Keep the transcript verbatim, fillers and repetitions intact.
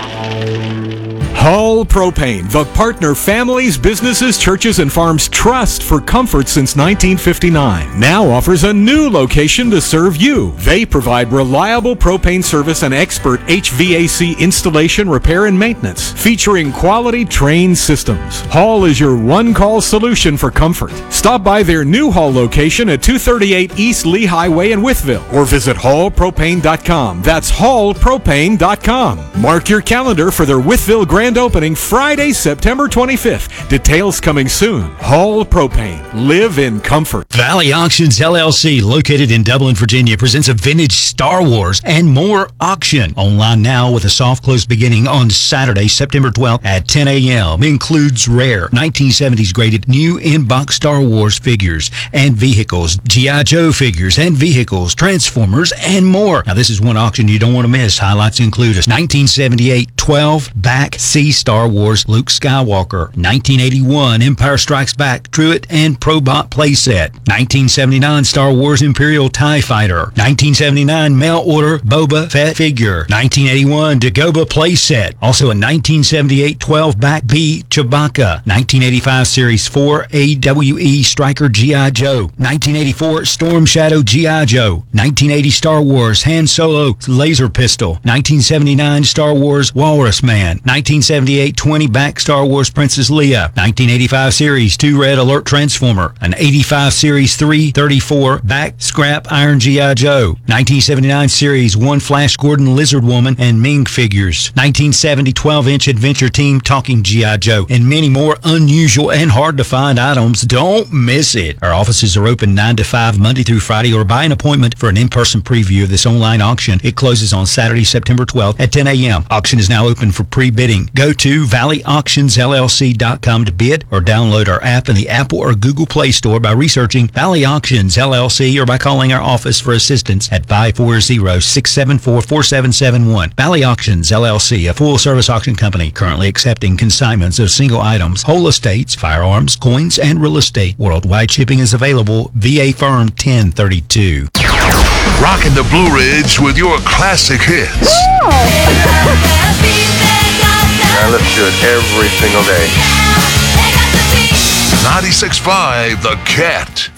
Hall Propane, the partner families, businesses, churches, and farms trust for comfort since nineteen fifty-nine. Now offers a new location to serve you. They provide reliable propane service and expert H V A C installation, repair, and maintenance, featuring quality trained systems. Hall is your one-call solution for comfort. Stop by their new Hall location at two thirty-eight East Lee Highway in Wytheville, or visit hall propane dot com. That's hall propane dot com. Mark your calendar for their Wytheville grand opening Friday, September twenty-fifth. Details coming soon. Hall Propane. Live in comfort. Valley Auctions L L C, located in Dublin, Virginia, presents a vintage Star Wars and more auction. Online now with a soft close beginning on Saturday, September twelfth at ten a.m. Includes rare nineteen seventies graded new in-box Star Wars figures and vehicles, G I. Joe figures and vehicles, Transformers, and more. Now, this is one auction you don't want to miss. Highlights include a nineteen seventy-eight twelve back C Star Wars Luke Skywalker, nineteen eighty-one Empire Strikes Back Truett and Probot playset, nineteen seventy-nine Star Wars Imperial TIE Fighter, nineteen seventy-nine Mail Order Boba Fett figure, nineteen eighty-one Dagobah playset, also a nineteen seventy-eight twelve back B Chewbacca, nineteen eighty-five Series four A W E Striker G I. Joe, nineteen eighty-four Storm Shadow G I. Joe, nineteen eighty Star Wars Han Solo Laser Pistol, nineteen seventy-nine Star Wars Walrus Man, nineteen seventy-eight twenty back Star Wars Princess Leia, nineteen eighty-five Series two Red Alert Transformer, an eighty-five Series three thirty-four back Scrap Iron G I. Joe, nineteen seventy-nine Series one Flash Gordon Lizard Woman and Ming figures, nineteen seventy twelve inch Adventure Team Talking G I. Joe, and many more unusual and hard to find items. Don't miss it. Our offices are open nine to five Monday through Friday, or buy an appointment for an in-person preview of this online auction. It closes on Saturday, September twelfth at ten a.m. Auction is now open for pre-bidding. Go to valley auctions l l c dot com to bid, or download our app in the Apple or Google Play Store by researching Valley Auctions L L C, or by calling our office for assistance at five four zero, six seven four, four seven seven one. Valley Auctions L L C, a full-service auction company currently accepting consignments of single items, whole estates, firearms, coins, and real estate. Worldwide shipping is available. V A Firm ten thirty-two. Rocking the Blue Ridge with your classic hits. I listen to it every single day. ninety-six point five The Cat.